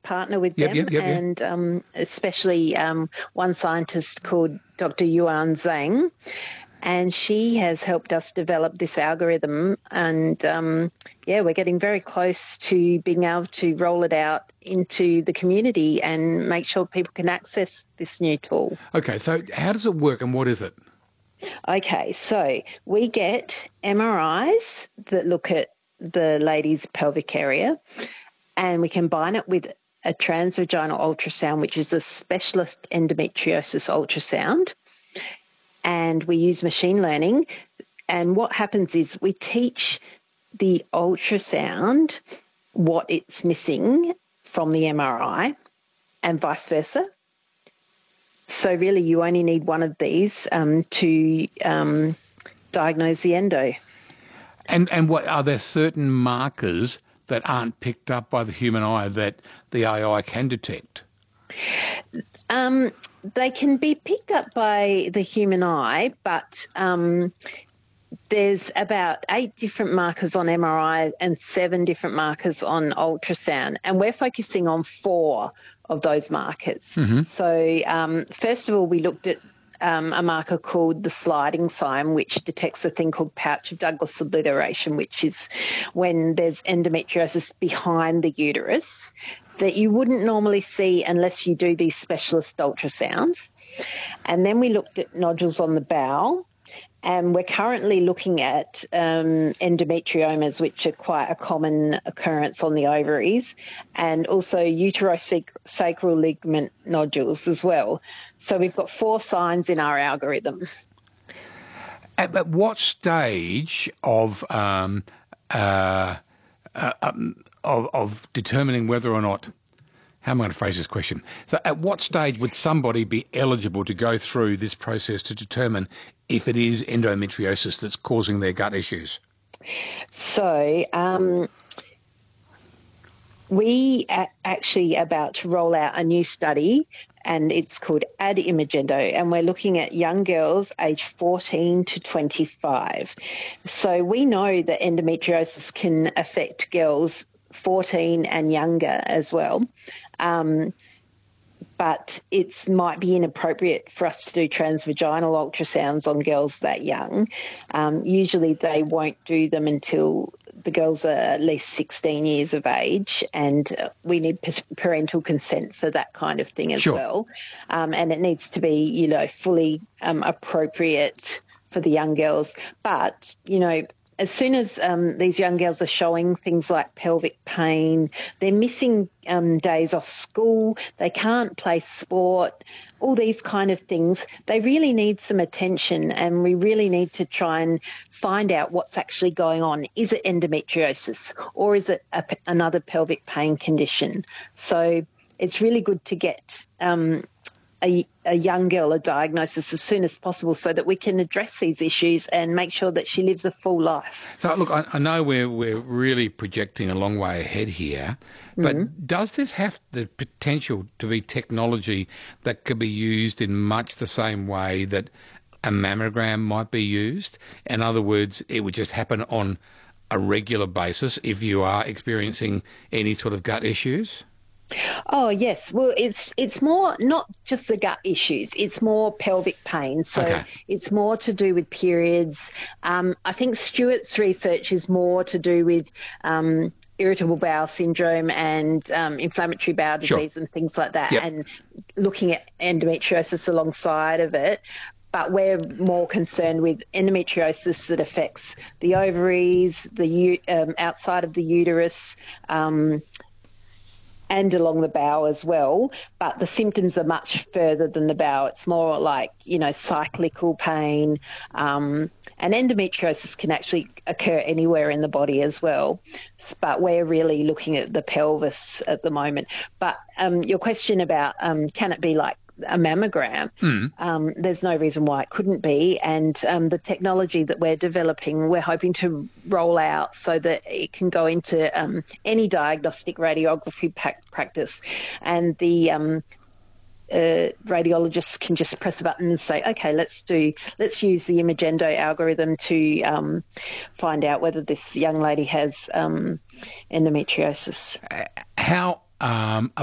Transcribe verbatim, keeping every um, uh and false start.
partner with Yep, them, yep, yep, yep. and um, especially um, one scientist called Doctor Yuan Zhang, and she has helped us develop this algorithm. And um, yeah, we're getting very close to being able to roll it out into the community and make sure people can access this new tool. Okay, so how does it work and what is it? Okay, so we get M R Is that look at the lady's pelvic area, and we combine it with a transvaginal ultrasound, which is a specialist endometriosis ultrasound, and we use machine learning. And what happens is we teach the ultrasound what it's missing from the M R I and vice versa. So really you only need one of these um, to um, diagnose the endo. And and what are there certain markers that aren't picked up by the human eye that the A I can detect? Um, they can be picked up by the human eye, but um, there's about eight different markers on M R I and seven different markers on ultrasound, and we're focusing on four of those markers. Mm-hmm. So um, first of all, we looked at um, a marker called the sliding sign, which detects a thing called pouch of Douglas obliteration, which is when there's endometriosis behind the uterus that you wouldn't normally see unless you do these specialist ultrasounds. And then we looked at nodules on the bowel, and we're currently looking at um, endometriomas, which are quite a common occurrence on the ovaries, and also uterosacral ligament nodules as well. So we've got four signs in our algorithm. At, at what stage of, um, uh, uh, um, of of determining whether or not, how am I going to phrase this question? So at what stage would somebody be eligible to go through this process to determine if it is endometriosis that's causing their gut issues? So um, we are actually about to roll out a new study, and it's called Ad Imagendo, and we're looking at young girls aged fourteen to twenty-five. So we know that endometriosis can affect girls fourteen and younger as well. Um, but it might be inappropriate for us to do transvaginal ultrasounds on girls that young. Um, usually they won't do them until the girls are at least sixteen years of age, and we need parental consent for that kind of thing as sure. well. Um, and it needs to be, you know, fully um, appropriate for the young girls. But, you know, as soon as um, these young girls are showing things like pelvic pain, they're missing um, days off school, they can't play sport, all these kind of things, they really need some attention, and we really need to try and find out what's actually going on. Is it endometriosis, or is it a, another pelvic pain condition? So it's really good to get um, A, a young girl a diagnosis as soon as possible so that we can address these issues and make sure that she lives a full life. So, look, I, I know we're, we're really projecting a long way ahead here, but mm-hmm. does this have the potential to be technology that could be used in much the same way that a mammogram might be used? In other words, it would just happen on a regular basis if you are experiencing any sort of gut issues? Oh, yes. Well, it's it's more not just the gut issues. It's more pelvic pain. So okay. It's more to do with periods. Um, I think Stewart's research is more to do with um, irritable bowel syndrome and um, inflammatory bowel disease sure. and things like that, yep. and looking at endometriosis alongside of it. But we're more concerned with endometriosis that affects the ovaries, the um, outside of the uterus, um, and along the bowel as well, but the symptoms are much further than the bowel. It's more like, you know, cyclical pain, um, and endometriosis can actually occur anywhere in the body as well, but we're really looking at the pelvis at the moment. But um, your question about um, can it be like a mammogram, mm. um, there's no reason why it couldn't be. And um, the technology that we're developing, we're hoping to roll out so that it can go into um, any diagnostic radiography pa- practice. And the um, uh, radiologists can just press a button and say, okay, let's do, let's use the Imagendo algorithm to um, find out whether this young lady has um, endometriosis. How um